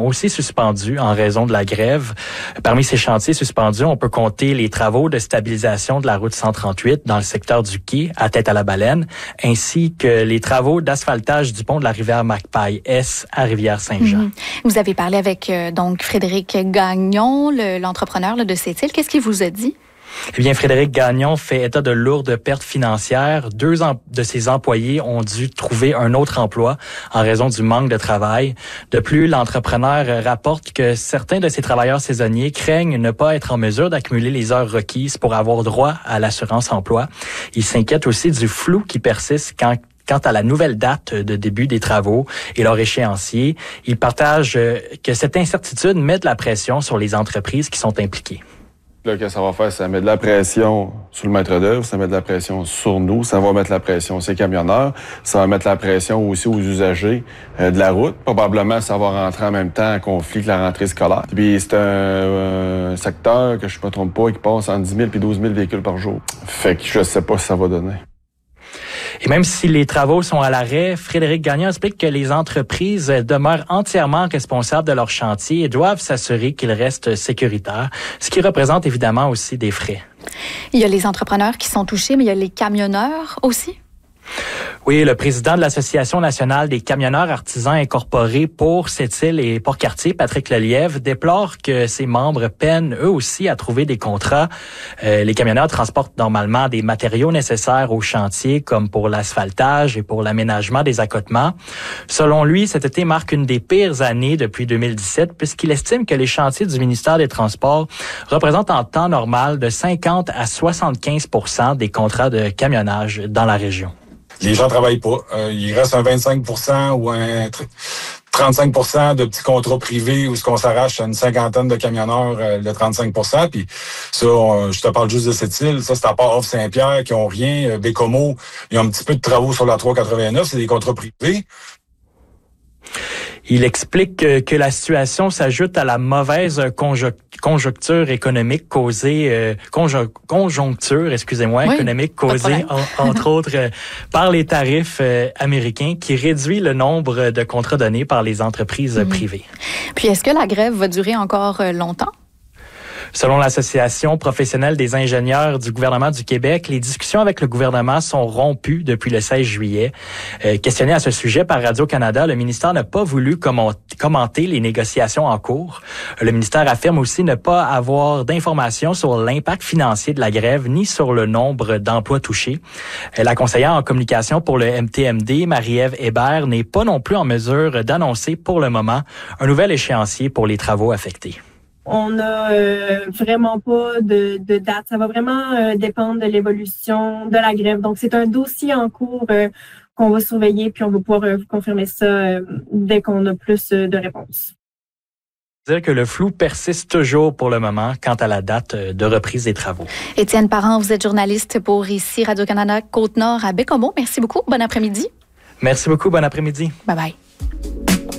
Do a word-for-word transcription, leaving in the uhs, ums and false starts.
aussi suspendus en raison de la grève. Parmi ces chantiers suspendus, on peut compter les travaux de stabilisation de la route cent trente-huit dans le secteur du quai à Tête-à-la-Baleine, ainsi que les travaux d'asphaltage du pont de la rivière Macpaille-Est à Rivière-Saint-Jean. Mmh. Vous avez parlé avec euh, donc Frédéric Gagnon, le, l'entrepreneur là, de Sept-Îles. Qu'est-ce qu'il vous a dit? Eh bien, Frédéric Gagnon fait état de lourdes pertes financières. Deux em- de ses employés ont dû trouver un autre emploi en raison du manque de travail. De plus, l'entrepreneur rapporte que certains de ses travailleurs saisonniers craignent ne pas être en mesure d'accumuler les heures requises pour avoir droit à l'assurance emploi. Il s'inquiète aussi du flou qui persiste quand Quant à la nouvelle date de début des travaux et leur échéancier. Il partage que cette incertitude met de la pression sur les entreprises qui sont impliquées. Là, que ça va faire, ça met de la pression sur le maître d'œuvre, ça met de la pression sur nous, ça va mettre la pression sur les camionneurs, ça va mettre la pression aussi aux usagers euh, de la route. Probablement, ça va rentrer en même temps en conflit que la rentrée scolaire. Puis c'est un, un secteur que je ne me trompe pas, qui passe entre dix mille et douze mille véhicules par jour. Fait que je sais pas si ça va donner. Et même si les travaux sont à l'arrêt, Frédéric Gagnon explique que les entreprises demeurent entièrement responsables de leur chantier et doivent s'assurer qu'ils restent sécuritaires, ce qui représente évidemment aussi des frais. Il y a les entrepreneurs qui sont touchés, mais il y a les camionneurs aussi? Oui, le président de l'Association nationale des camionneurs artisans incorporés pour Sept-Îles et Port-Cartier, Patrick Lelièvre, déplore que ses membres peinent eux aussi à trouver des contrats. Euh, les camionneurs transportent normalement des matériaux nécessaires au chantier, comme pour l'asphaltage et pour l'aménagement des accotements. Selon lui, cet été marque une des pires années depuis deux mille dix-sept, puisqu'il estime que les chantiers du ministère des Transports représentent en temps normal de cinquante à soixante-quinze pour cent des contrats de camionnage dans la région. Les gens travaillent pas. Euh, il reste un vingt-cinq pour cent ou un trente-cinq pour cent de petits contrats privés où ce qu'on s'arrache à une cinquantaine de camionneurs, euh, le trente-cinq pour cent. Puis ça, on, je te parle juste de Sept-Îles. Ça, c'est à part Off-Saint-Pierre qui ont rien. Euh, Bécomo, ils ont un petit peu de travaux sur la trois cent quatre-vingt-neuf. C'est des contrats privés. Il explique que, que la situation s'ajoute à la mauvaise conjoncture économique causée, euh, conjo- conjoncture, excusez-moi, oui, économique causée, en, entre autres, euh, par les tarifs euh, américains qui réduit le nombre de contrats donnés par les entreprises mmh. privées. Puis, est-ce que la grève va durer encore longtemps? Selon l'Association professionnelle des ingénieurs du gouvernement du Québec, les discussions avec le gouvernement sont rompues depuis le seize juillet. Euh, questionné à ce sujet par Radio-Canada, le ministère n'a pas voulu commenter les négociations en cours. Le ministère affirme aussi ne pas avoir d'informations sur l'impact financier de la grève ni sur le nombre d'emplois touchés. La conseillère en communication pour le M T M D, Marie-Ève Hébert, n'est pas non plus en mesure d'annoncer pour le moment un nouvel échéancier pour les travaux affectés. On n'a euh, vraiment pas de, de date. Ça va vraiment euh, dépendre de l'évolution de la grève. Donc, c'est un dossier en cours euh, qu'on va surveiller, puis on va pouvoir euh, confirmer ça euh, dès qu'on a plus euh, de réponses. Dire que le flou persiste toujours pour le moment quant à la date de reprise des travaux. Étienne Parent, vous êtes journaliste pour ici Radio-Canada Côte-Nord à Bécomo. Merci beaucoup. Bon après-midi. Merci beaucoup. Bon après-midi. Bye bye.